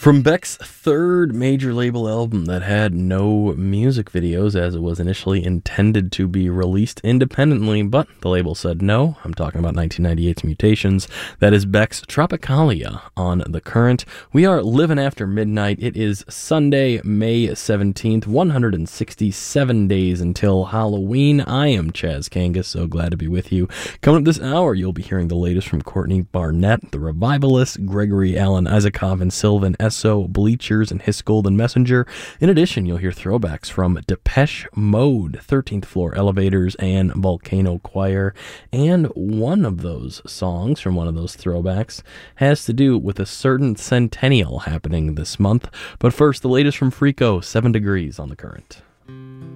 From Beck's third major label album that had no music videos as it was initially intended to be released independently, but the label said no. I'm talking about 1998's Mutations. That is Beck's Tropicalia on The Current. We are living after midnight. It is Sunday, May 17th, 167 days until Halloween. I am Chaz Kangas, so glad to be with you. Coming up this hour, you'll be hearing the latest from Courtney Barnett, The Revivalists, Gregory Alan Isakov, and Sylvan Esso, Bleachers, and His Golden Messenger. In addition, you'll hear throwbacks from Depeche Mode, 13th Floor Elevators, and Volcano Choir. And one of those songs from one of those throwbacks has to do with a certain centennial happening this month. But first, the latest from Freako, 7 Degrees on The Current.